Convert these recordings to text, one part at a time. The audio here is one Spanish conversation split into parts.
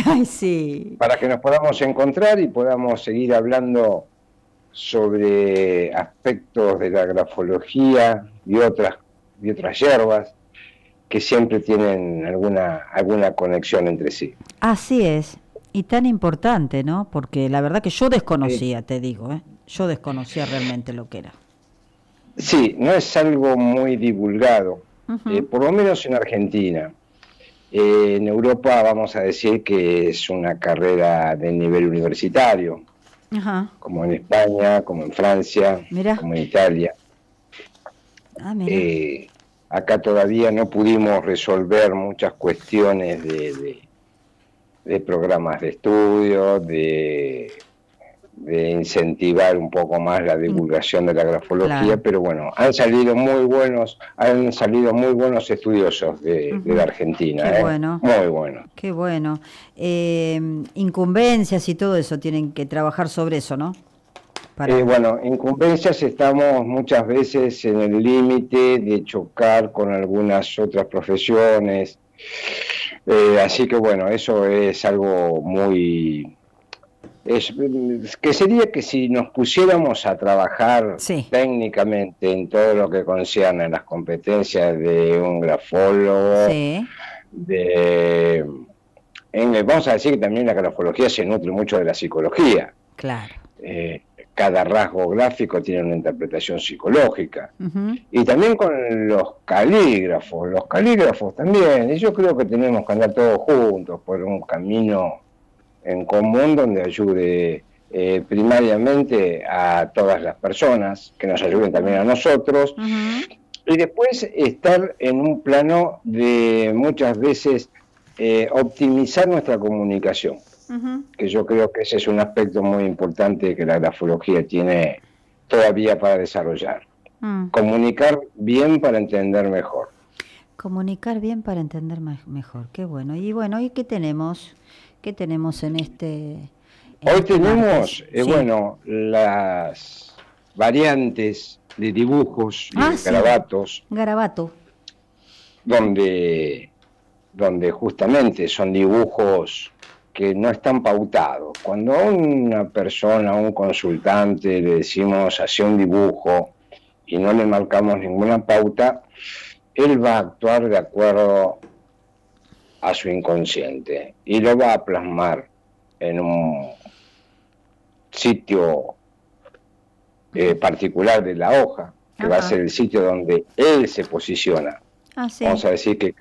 Ay, sí. para que nos podamos encontrar y podamos seguir hablando sobre aspectos de la grafología y otras hierbas que siempre tienen alguna conexión entre sí. Así es. Y tan importante, ¿no? Porque la verdad que yo Eh, desconocía, te digo, ¿eh? Yo desconocía realmente lo que era. sí, no es algo muy divulgado, Ujú. por lo menos en Argentina. En Europa vamos a decir que es una carrera de nivel universitario, Ajá. como en España, como en Francia, Mira. como en Italia. Ah, mira. Eh, Acá todavía no pudimos resolver muchas cuestiones de programas de estudio, de incentivar un poco más la In- divulgación de la grafología, claro. pero bueno, han salido muy buenos estudiosos de la Ujú. Qué Argentina, bueno. muy buenos. Qué bueno. Incumbencias y todo eso, tienen que trabajar sobre eso, ¿no? Para... Bueno, incumbencias estamos muchas veces en el límite de chocar con algunas otras profesiones, así que bueno, eso es algo muy... que sería que si nos pusiéramos a trabajar Sí, técnicamente en todo lo que concierne a las competencias de un grafólogo, sí, de, vamos a decir que también la grafología se nutre mucho de la psicología. claro. Eh, Cada rasgo gráfico tiene una interpretación psicológica. Ujú. Y también con los calígrafos también, y yo creo que tenemos que andar todos juntos por un camino en común donde ayude primariamente a todas las personas, que nos ayuden también a nosotros, Ujú. y después estar en un plano de muchas veces optimizar nuestra comunicación, Ujú. que yo creo que ese es un aspecto muy importante que la grafología tiene todavía para desarrollar. Mm. Comunicar bien para entender mejor. Comunicar bien para entender mejor. Qué bueno. Y bueno, ¿y qué tenemos? ¿Qué tenemos en Hoy este tenemos, martes? Sí. bueno, las variantes de dibujos y Ah, de sí. garabatos, Garabato. donde, donde justamente son dibujos que no están pautados. Cuando a una persona, a un consultante, le decimos hacia un dibujo y no le marcamos ninguna pauta, él va a actuar de acuerdo a su inconsciente y lo va a plasmar en un sitio particular de la hoja, que va a Ajá. ser el sitio donde él se posiciona. Ah, sí. Vamos a decir que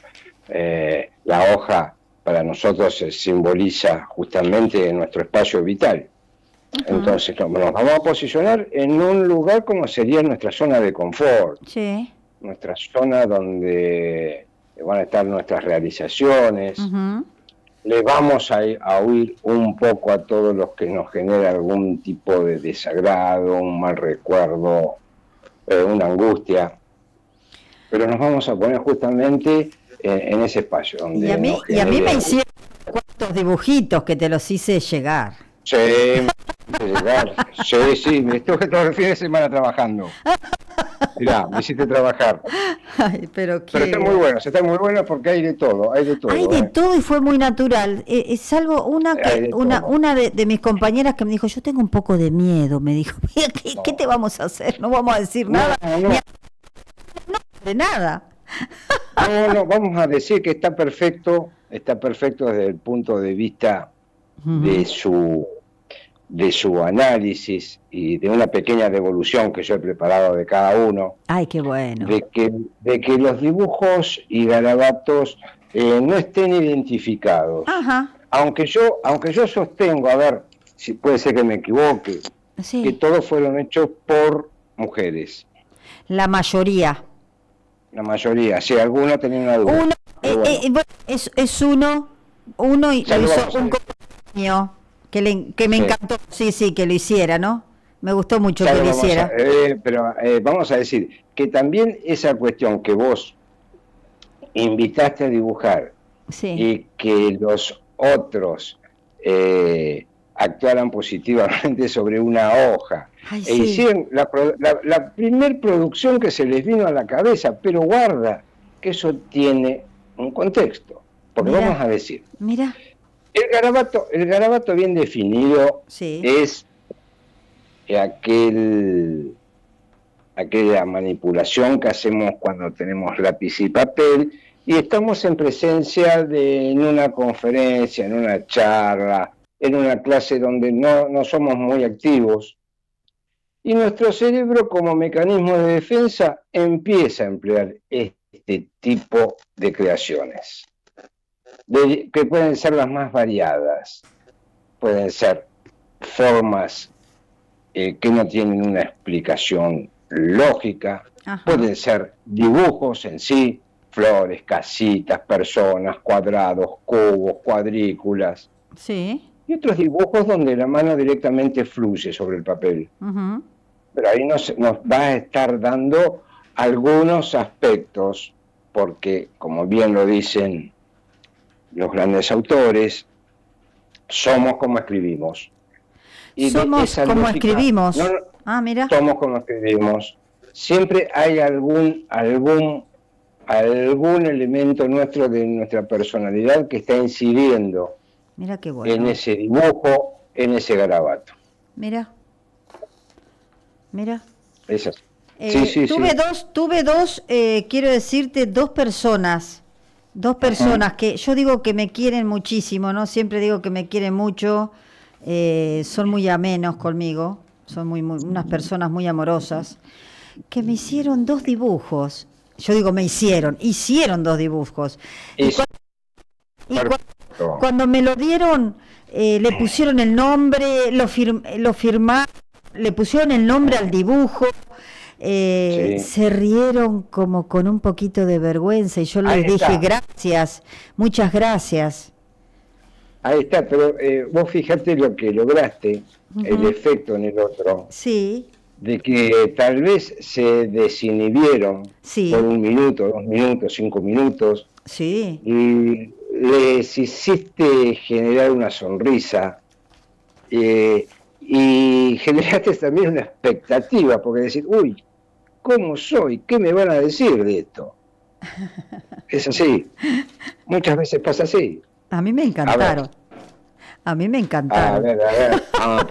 la hoja para nosotros se simboliza justamente nuestro espacio vital. Ujú. Entonces nos vamos a posicionar en un lugar como sería nuestra zona de confort, Sí. nuestra zona donde van a estar nuestras realizaciones. Ujú. Le vamos a oír un poco a todos los que nos genera algún tipo de desagrado, un mal recuerdo, una angustia, pero nos vamos a poner justamente en ese espacio donde nos Y a mí me genere... hicieron cuantos dibujitos que te los hice llegar. Sí, llegar. Sí, sí, me estuve todo el fin de semana trabajando. Mirá, me hiciste trabajar. Ay, pero Pero qué... está muy bueno porque hay de Hay todo, de ¿eh? todo y fue muy natural. Salvo Hay de todo. una de mis compañeras que me dijo, yo tengo un poco de miedo, me dijo, mira, ¿qué te No, vamos a hacer? No vamos a decir no, nada, ni no, de nada. no, vamos a decir que está perfecto desde el punto de vista Ujú. de de su análisis y de una pequeña devolución que yo he preparado de cada uno, Ay, qué bueno. de que, de que los dibujos y garabatos no estén identificados. Ajá, Aunque yo sostengo, a ver, si puede ser que me equivoque, que sí, todos fueron hechos por mujeres, la mayoría. la mayoría, si alguno tenía una duda, Uno, pero bueno, bueno, es uno y ya lo lo hizo vamos a un decir. compañero que me Sí, encantó, sí, sí, que lo hiciera, ¿no? Me gustó mucho ya que lo lo vamos a, hiciera. pero vamos a decir que también esa cuestión que vos invitaste a dibujar Sí. y que los otros actuaran positivamente sobre una hoja Ay, e sí. hicieron la primer producción que se les vino a la cabeza, pero guarda que eso tiene un contexto, porque vamos Mira, a decir, mira. El garabato bien definido Sí. es aquella manipulación que hacemos cuando tenemos lápiz y papel y estamos en presencia en una conferencia, en una charla, en una clase donde no somos muy activos. Y nuestro cerebro, como mecanismo de defensa, empieza a emplear este tipo de creaciones, que pueden ser las más variadas. Pueden ser formas que no tienen una explicación lógica, Ajá. pueden ser dibujos en sí, flores, casitas, personas, cuadrados, cubos, cuadrículas, Sí. y otros dibujos donde la mano directamente fluye sobre el papel. Ujú. Pero ahí nos va a estar dando algunos aspectos, porque como bien lo dicen los grandes autores, somos como escribimos. Y de Somos esa como lógica, escribimos. Ah, mira. somos como escribimos. Siempre hay algún elemento nuestro de nuestra personalidad que está incidiendo Mira qué en bueno. ese dibujo, en ese garabato. Mira. Mira. Es así. Sí, sí, tuve sí. dos, quiero decirte, dos personas que yo digo que me quieren muchísimo, ¿no? Siempre digo que me quieren mucho, son muy amenos conmigo, son unas personas muy amorosas, que me hicieron dos dibujos. Yo digo hicieron dos dibujos. Cuando me lo dieron, le pusieron el nombre, lo firmaron, le pusieron el nombre al dibujo. Sí. Se rieron como con un poquito de vergüenza y yo les dije gracias, muchas gracias. Ahí está, pero vos fijate lo que lograste, el efecto en el otro. Sí. De que tal vez se desinhibieron por 1 minuto, 2 minutos, 5 minutos. Sí. Y les hiciste generar una sonrisa. Y generaste también una expectativa, porque decir, uy, ¿cómo soy? ¿Qué me van a decir de esto? Es así. Muchas veces pasa así. A mí me encantaron. A mí me encantaron. A ver. Ah,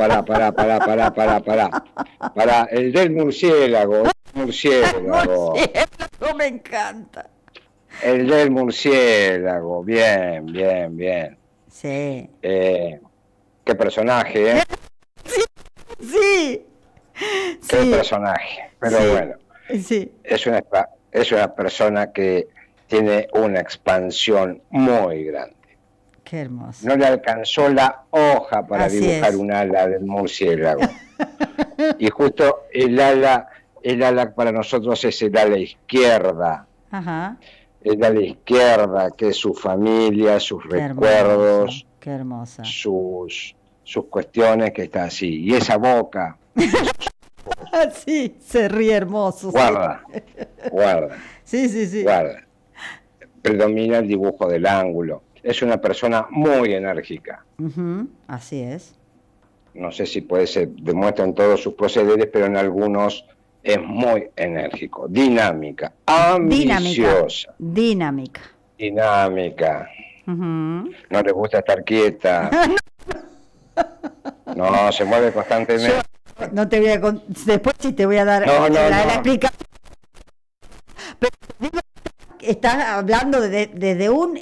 pará. El del murciélago. Murciélago me encanta. El del murciélago. Bien. Sí. Qué personaje, ¿eh? Sí. Qué personaje. Pero sí. bueno. Sí. Es una persona que tiene una expansión muy grande. Qué hermoso. No le alcanzó la hoja para Así dibujar es. un ala del murciélago. Y justo el ala para nosotros es el ala izquierda. Ajá. El ala izquierda, que es su familia, sus recuerdos, qué hermosa. Sus cuestiones, que está así. Y esa boca. Sí, se ríe hermoso. Guarda. Sí. Guarda. Predomina el dibujo del ángulo. Es una persona muy enérgica. Así es. No sé si se demuestra en todos sus procederes, pero en algunos es muy enérgico. Dinámica. Ambiciosa. Dinámica. No le gusta estar quieta. No, se mueve constantemente. No te voy a después sí te voy a dar la explicación. Pero digo, estás hablando desde un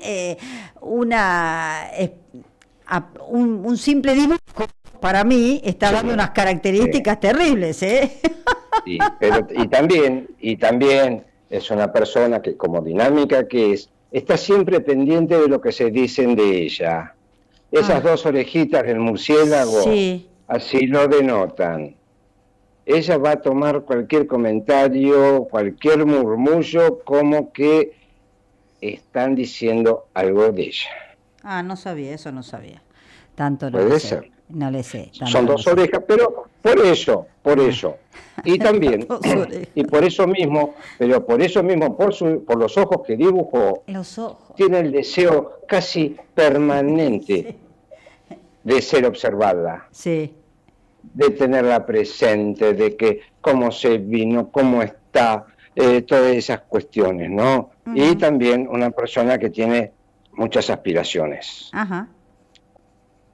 simple dibujo. Para mí está dando unas características terribles, ¿eh? Sí, pero y también es una persona que, como dinámica que está siempre pendiente de lo que se dicen de ella. Esas dos orejitas del murciélago, así lo denotan. Ella va a tomar cualquier comentario, cualquier murmullo, como que están diciendo algo de ella. No sabía, eso no sabía. Tanto no Puede ser. No le sé. Son dos orejas, pero por eso. Y también, y por eso mismo, por los ojos que dibujó, tiene el deseo casi permanente de ser observada. Sí. De tenerla presente, de que cómo se vino, cómo está, todas esas cuestiones, ¿no? Y también una persona que tiene muchas aspiraciones. Ajá.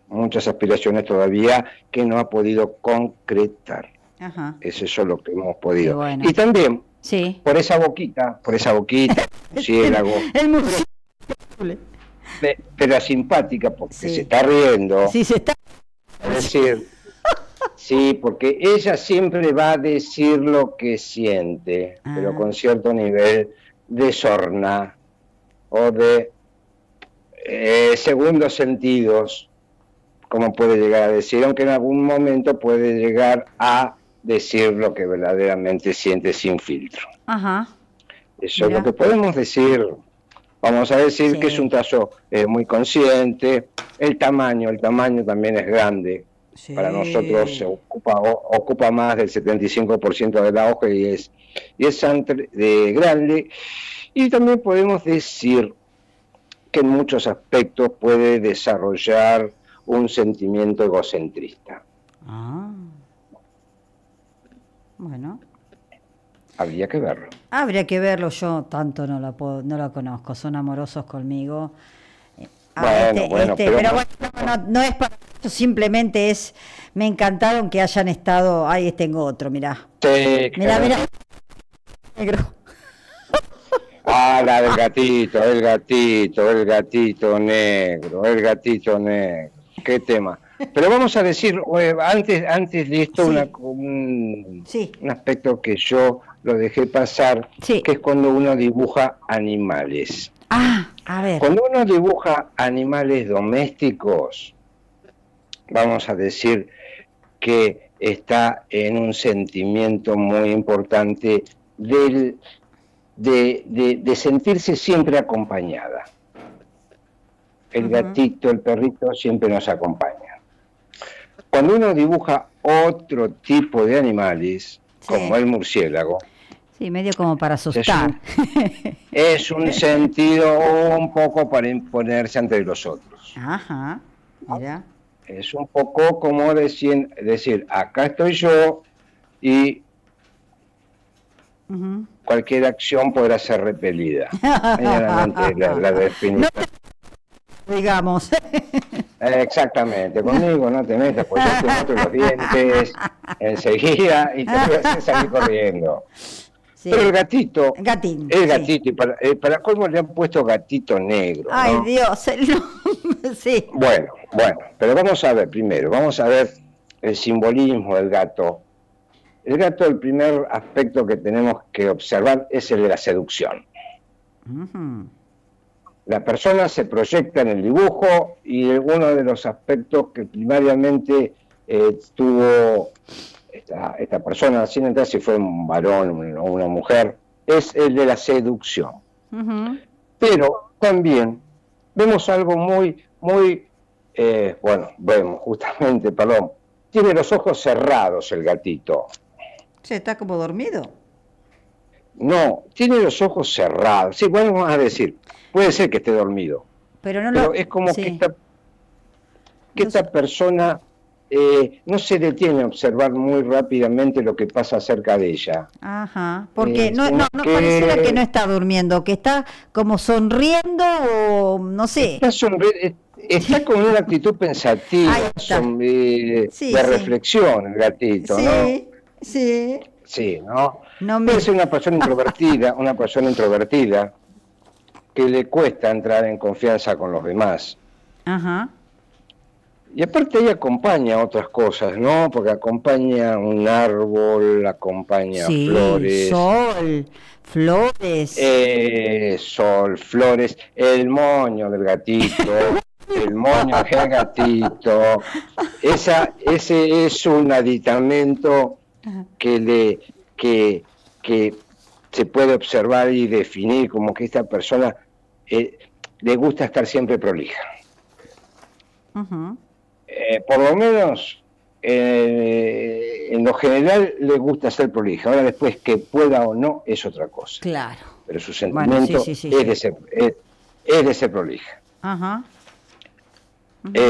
muchas aspiraciones todavía que no ha podido concretar. Ajá. Es eso lo que hemos Qué podido. bueno. Y también Sí. por esa boquita, murciélago, El murciélago. pero simpática porque se Sí. está riendo. Sí, se está. Es decir, sí, porque ella siempre va a decir lo que siente, pero Ah, con cierto nivel de sorna o de segundos sentidos, como puede llegar a decir, aunque en algún momento puede llegar a decir lo que verdaderamente siente sin filtro. ajá. Eso es lo Mira. que podemos decir. Vamos a decir que es un Sí. trazo muy consciente. El tamaño también es grande. Para nosotros se Sí. ocupa más del 75% de la hoja y es grande. Y también podemos decir que en muchos aspectos puede desarrollar un sentimiento egocentrista. Ah. Bueno. Habría que verlo. Habría que verlo, yo tanto no la conozco, son amorosos conmigo. Bueno, pero Pero bueno, no es para eso, simplemente me encantaron que hayan estado, ahí tengo otro, mirá. sí, Mirá, negro. la del gatito, el gatito negro. Qué tema. Pero vamos a decir, antes de esto, Sí, sí, un aspecto que yo lo dejé pasar, sí. que es cuando uno dibuja animales. Ah, a ver. Cuando uno dibuja animales domésticos, vamos a decir que está en un sentimiento muy importante de sentirse siempre acompañada. El Ujú. gatito, el perrito siempre nos acompaña. Cuando uno dibuja otro tipo de animales, como Sí, el murciélago, sí, medio como para es asustar. un, es un sentido un poco para imponerse ante los otros. Ajá, mira. Es un poco como decir, acá estoy yo y Ujú. cualquier acción podrá ser repelida. Medianamente la No definición. digamos. Exactamente, conmigo no te metas, pues yo te muestro los dientes enseguida y te voy a hacer salir corriendo. Pero Sí, Gatín, el sí. gatito, y para colmo le han puesto gatito negro, Ay, ¿no? Dios, el nombre, sí. Bueno, pero vamos a ver primero, vamos a ver el simbolismo del gato. El gato, el primer aspecto que tenemos que observar es el de la seducción. Ujú. La persona se proyecta en el dibujo y uno de los aspectos que primariamente tuvo esta persona, sin entrar si fue un varón o una mujer, es el de la seducción. Ujú. Pero también vemos algo vemos justamente, perdón, tiene los ojos cerrados el gatito. Sí, está como dormido. No, tiene los ojos cerrados. Sí, bueno, vamos a decir, puede ser que esté dormido, Pero no pero lo. es como que Sí. No esta persona no se detiene a observar muy rápidamente lo que pasa cerca de ella, Ajá. Porque sino no pareciera que no que está durmiendo, que está como sonriendo o no sé. está con una actitud pensativa, Ahí está. Sí, de sí. reflexión el gatito, ¿no? Sí, sí. Sí, ¿no? No Puede me. ser una persona introvertida que le cuesta entrar en confianza con los demás. Ajá. Y aparte ahí acompaña otras cosas, ¿no? Porque acompaña un árbol, acompaña Sí, flores, sol, flores. sol, flores, el moño del gatito, el moño del gatito. Ese es un aditamento que, que se puede observar y definir como que esta persona le gusta estar siempre prolija. Ujú. Por lo menos en lo general le gusta ser prolija. Ahora después que pueda o no es otra cosa. Claro. Pero su Bueno, sí, sentimiento sí, sí, sí. es de ser prolija. Ajá. Ujú.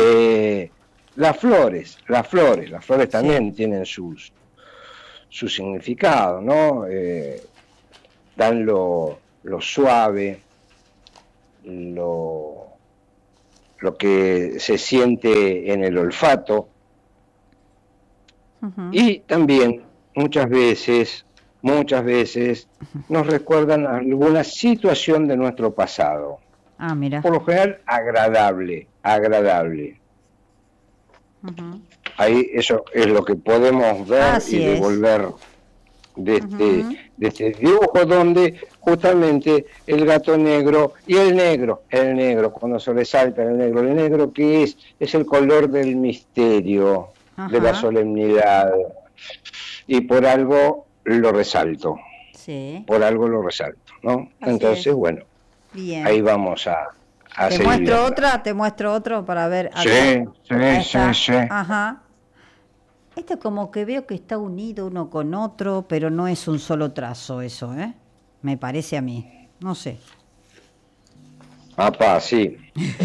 Las flores Sí. también tienen su significado, ¿no? Dan lo suave, lo lo que se siente en el olfato, y también muchas veces nos recuerdan alguna situación de nuestro pasado. Ah, mira. Por lo general, agradable. Ahí eso es lo que podemos ver. Así y devolver de este dibujo, donde justamente el gato negro y el negro, cuando sobresalta el negro que es el color del misterio, de la solemnidad, y por algo lo resalto. Sí. Por algo lo resalto, ¿no? Así entonces, es. Bueno, bien. Ahí vamos a ¿Te muestro otra? ¿Te muestro otro para ver? Sí. Ajá. Este como que veo que está unido uno con otro, pero no es un solo trazo eso, ¿eh? Me parece a mí. No sé. Papá, sí.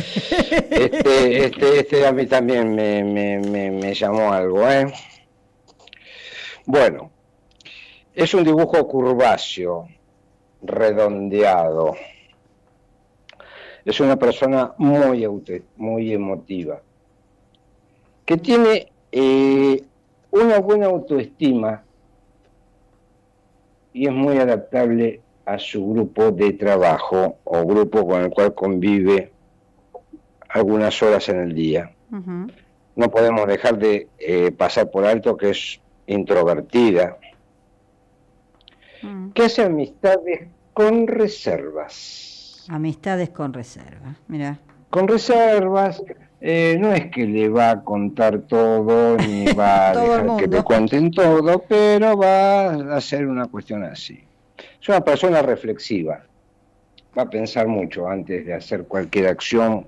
Este a mí también me llamó algo, ¿eh? Bueno, es un dibujo curváceo, redondeado. Es una persona muy emotiva, que tiene una buena autoestima y es muy adaptable a su grupo de trabajo o grupo con el cual convive algunas horas en el día. No podemos dejar de pasar por alto que es introvertida, que hace amistades con reservas. Amistades con reservas, mira. Con reservas, no es que le va a contar todo, ni va a dejar que le cuenten todo, pero va a hacer una cuestión así. Es una persona reflexiva, va a pensar mucho antes de hacer cualquier acción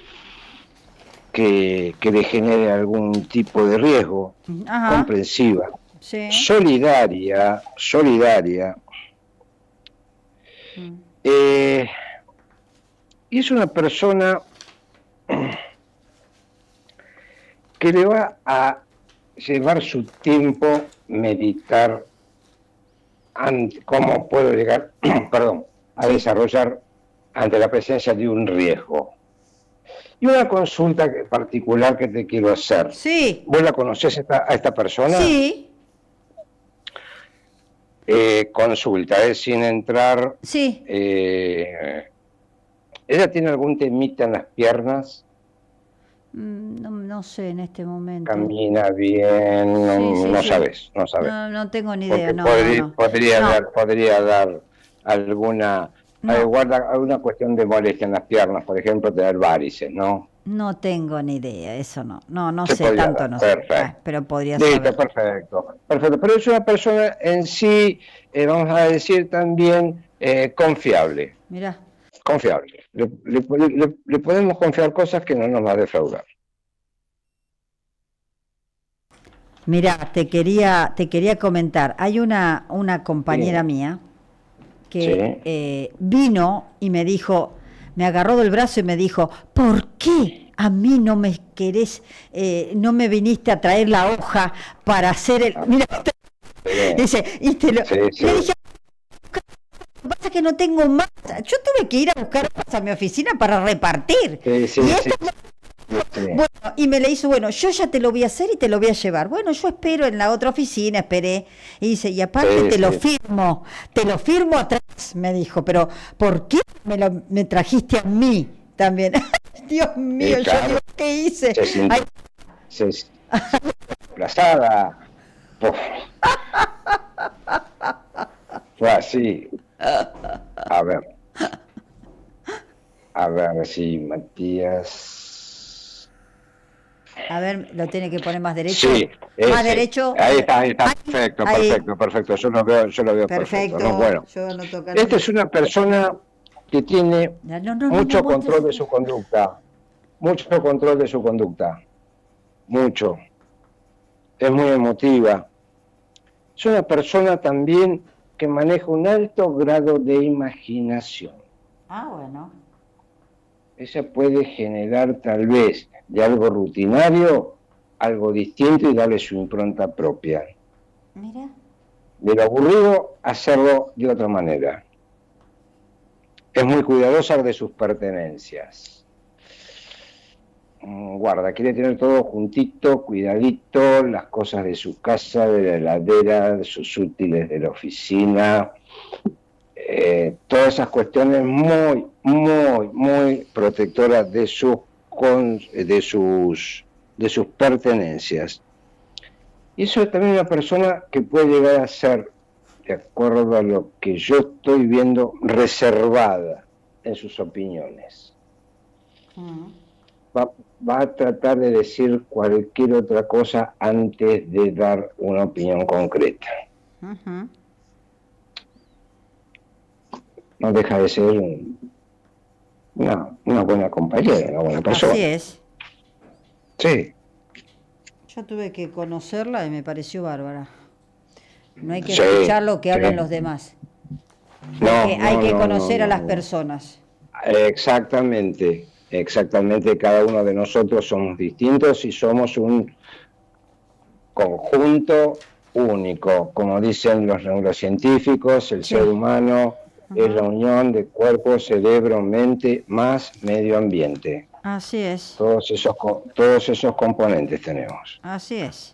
que le genere algún tipo de riesgo. Comprensiva, sí. Solidaria. Y es una persona que le va a llevar su tiempo meditar cómo puedo llegar a desarrollar ante la presencia de un riesgo. Y una consulta particular que te quiero hacer. Sí. ¿Vos la conocés a esta persona? Sí. Consulta, sin entrar. Sí. ¿Ella tiene algún temita en las piernas? No sé en este momento. Camina bien, no sabes. No tengo ni idea. Podría dar alguna alguna cuestión de molestia en las piernas, por ejemplo, tener varices, ¿no? No tengo ni idea, eso no sé tanto, no sé. Pero podría ser. Listo, perfecto. Pero es una persona en sí, vamos a decir también, confiable. Mira. Confiable. Le podemos confiar cosas que no nos va a defraudar. Mira, te quería comentar, hay una compañera mía que vino y me dijo, me agarró del brazo y me dijo, ¿por qué a mí no me querés, no me viniste a traer la hoja para hacer el... Mira, dice, y te lo... Le dije, pasa que no tengo más, yo tuve que ir a buscar a mi oficina para repartir. Bueno, y me le hizo, bueno, yo ya te lo voy a hacer y te lo voy a llevar. Bueno, yo espero en la otra oficina, esperé. Y dice, y aparte te lo firmo atrás, me dijo, pero ¿por qué me trajiste a mí también? Dios mío, claro. Yo digo, ¿qué hice? Se desplazada. Fue así. A ver si Matías... A ver, lo tiene que poner más derecho. Sí, más derecho. Ahí está, perfecto. Yo lo veo perfecto. No, bueno, esta es una persona que tiene mucho control de su conducta. Mucho. Es muy emotiva. Es una persona también que maneja un alto grado de imaginación. Bueno. Ella puede generar tal vez de algo rutinario, algo distinto y darle su impronta propia. Mira. De lo aburrido, hacerlo de otra manera. Es muy cuidadosa de sus pertenencias. guarda, quiere tener todo juntito, cuidadito, las cosas de su casa, de la heladera, de sus útiles de la oficina, todas esas cuestiones muy, muy, muy protectoras de sus pertenencias. Y eso es también una persona que puede llegar a ser, de acuerdo a lo que yo estoy viendo, reservada en sus opiniones. Va a tratar de decir cualquier otra cosa antes de dar una opinión concreta. No deja de ser una buena compañera, una buena persona. Así es. Sí. Yo tuve que conocerla y me pareció bárbara. No hay que escuchar lo que hablan los demás. Hay que conocer a las personas. Exactamente, cada uno de nosotros somos distintos y somos un conjunto único. Como dicen los neurocientíficos, el ser humano es la unión de cuerpo, cerebro, mente, más medio ambiente. Así es. Todos esos componentes tenemos. Así es.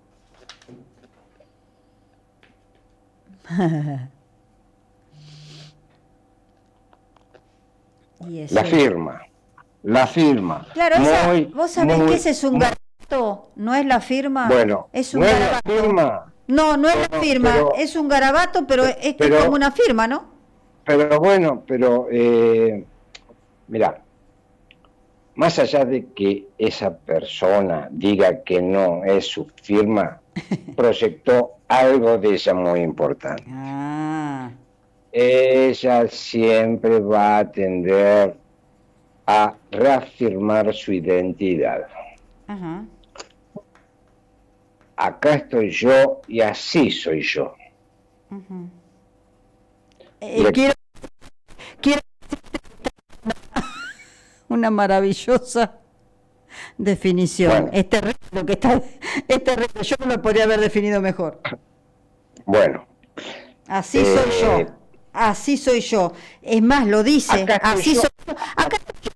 La firma. Claro, vos sabés que ese es un garabato, no es la firma. Bueno, es un garabato. Es la firma. No es la firma, es un garabato, pero es como una firma, ¿no? Pero bueno, mirá, más allá de que esa persona diga que no es su firma, proyectó algo de ella muy importante. Ella siempre va a tender a reafirmar su identidad. Acá estoy yo y así soy yo. Quiero una maravillosa definición. Bueno. Es terrible, yo no lo podría haber definido mejor. Bueno. Así soy yo. Es más, lo dice. Así soy yo. Acá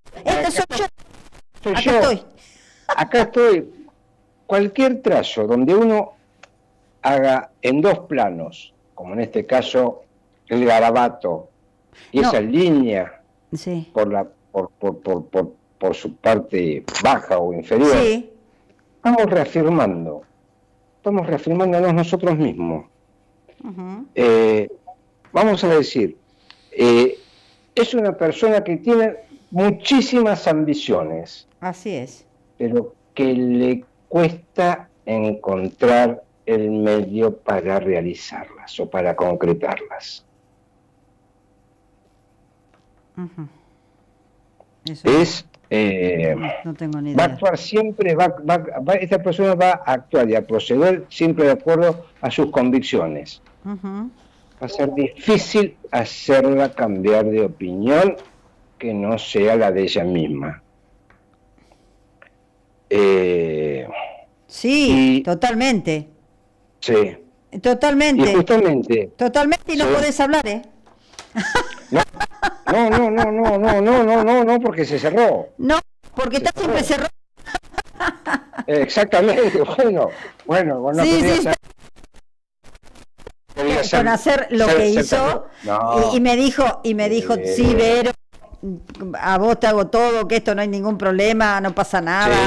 estoy. Acá estoy. Cualquier trazo donde uno haga en dos planos, como en este caso el garabato, y esa línea por su parte baja o inferior, estamos reafirmándonos nosotros mismos. Vamos a decir, es una persona que tiene muchísimas ambiciones. Así es. Pero que le cuesta encontrar el medio para realizarlas o para concretarlas. No tengo ni idea. Va a actuar siempre, esta persona va a actuar y a proceder siempre de acuerdo a sus convicciones. Va a ser difícil hacerla cambiar de opinión que no sea la de ella misma. Totalmente. Sí. Totalmente. Y justamente. Totalmente y no podés hablar, ¿eh? No, porque se cerró. No, porque está siempre cerrado. Exactamente, bueno, con hacer lo que hizo y me dijo, sí, Vero, a vos te hago todo, que esto no hay ningún problema, no pasa nada.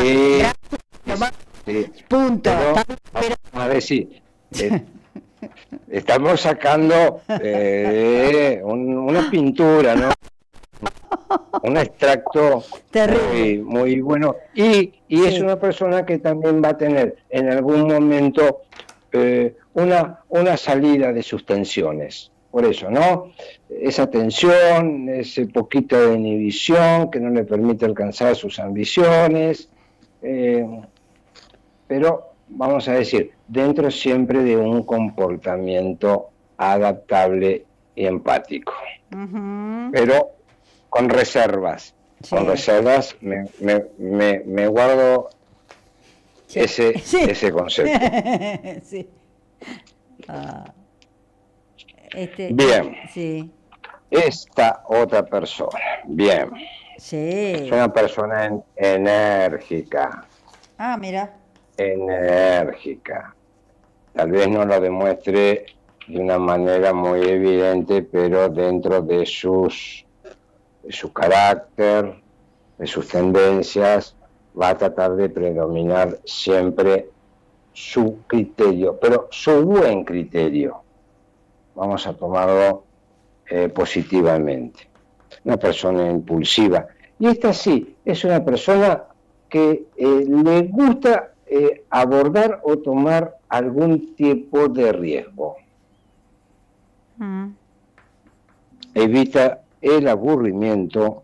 Punto. A ver si estamos sacando una pintura, ¿no? Un extracto muy bueno. Y es una persona que también va a tener en algún momento una salida de sus tensiones. Por eso, ¿no? Esa tensión, ese poquito de inhibición que no le permite alcanzar sus ambiciones, pero vamos a decir, dentro siempre de un comportamiento adaptable y empático. Pero con reservas. Con reservas me guardo ese concepto. Sí. Bien. Esta otra persona. Bien. Es Sí. una persona enérgica, Ah, mira. enérgica. Tal vez no lo demuestre de una manera muy evidente, pero dentro de su carácter, de sus tendencias, va a tratar de predominar siempre su criterio, pero su buen criterio. Vamos a tomarlo positivamente. Una persona impulsiva. Y esta sí, es una persona que le gusta abordar o tomar algún tipo de riesgo. Mm. Evita el aburrimiento.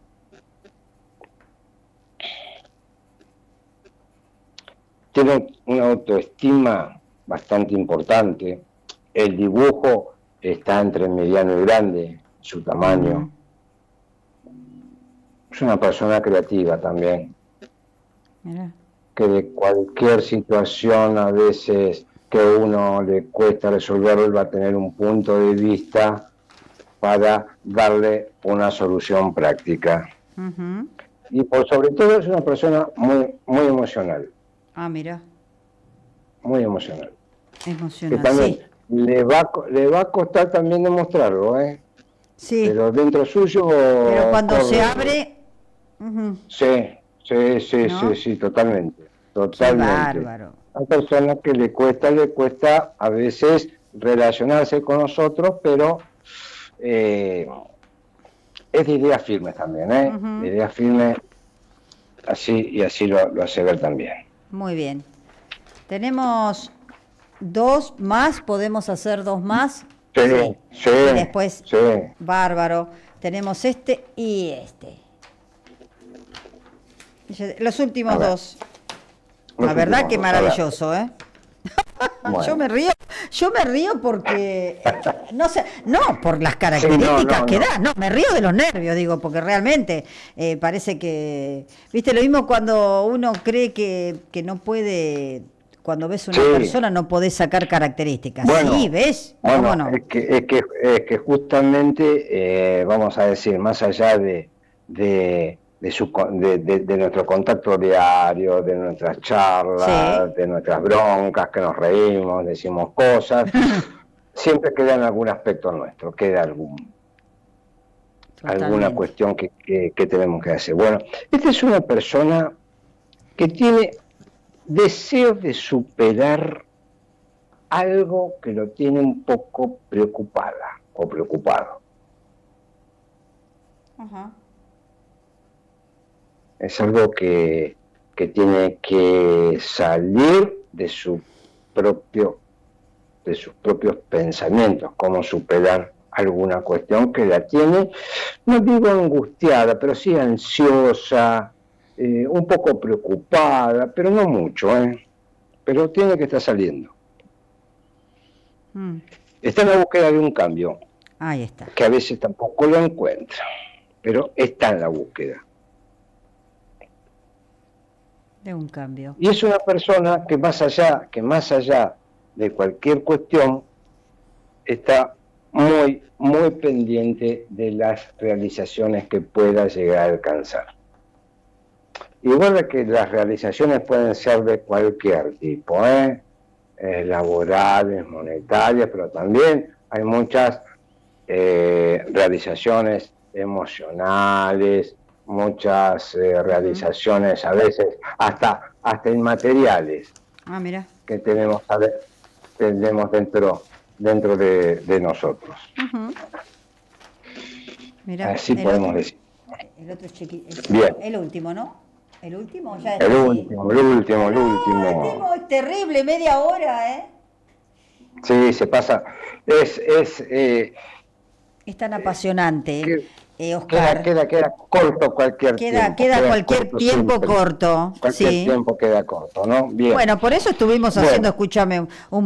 Tiene una autoestima bastante importante. El dibujo está entre mediano y grande, su tamaño. Es una persona creativa también. Mira. Que de cualquier situación a veces que uno le cuesta resolverlo, va a tener un punto de vista para darle una solución práctica. Y por sobre todo es una persona muy, muy emocional. Ah, mira. Muy emocional. Emocional, que también sí. le va a costar también demostrarlo, Sí. pero dentro suyo Pero cuando se corre. abre. Sí, totalmente. Qué bárbaro. Hay personas que le cuesta a veces relacionarse con nosotros, pero es de ideas firmes también, de ideas firmes, así y así lo hace ver también. Muy bien. Tenemos 2 más, podemos hacer 2 más. Sí. Y después, bárbaro. Tenemos este y este. Los últimos 2. La verdad que maravilloso, ¿eh? Bueno. Yo me río porque, no sé, no por las características que da, no, me río de los nervios, digo, porque realmente parece que, viste, lo mismo cuando uno cree que no puede, cuando ves una persona no podés sacar características, sí, ¿ves? Bueno, ¿cómo no? es que justamente, vamos a decir, más allá de nuestro contacto diario, de nuestras charlas, de nuestras broncas, que nos reímos, decimos cosas, siempre queda en algún aspecto nuestro, queda alguna cuestión que tenemos que hacer. Bueno, esta es una persona que tiene deseo de superar algo que lo tiene un poco preocupada o preocupado. Ajá. Es algo que tiene que salir de sus propios pensamientos, cómo superar alguna cuestión que la tiene, no digo angustiada, pero sí ansiosa, un poco preocupada, pero no mucho, pero tiene que estar saliendo. Está en la búsqueda de un cambio. Ahí está. Que a veces tampoco lo encuentra, pero está en la búsqueda. De un cambio. Y es una persona que más allá de cualquier cuestión, está muy, muy pendiente de las realizaciones que pueda llegar a alcanzar. Y bueno, que las realizaciones pueden ser de cualquier tipo, laborales, monetarias, pero también hay muchas realizaciones emocionales, muchas realizaciones a veces hasta inmateriales. Ah, mira. Que tenemos dentro de nosotros. Mirá, así podemos decir. El otro chiquito. Bien. El último, ¿no? El último ya está. El último. Es terrible, media hora, ¿eh? Sí, se pasa. Es tan apasionante, Oscar. Queda corto cualquier tiempo. Queda cualquier tiempo corto. Cualquier tiempo queda corto, ¿no? Bien. Bueno, por eso estuvimos haciendo, escúchame, un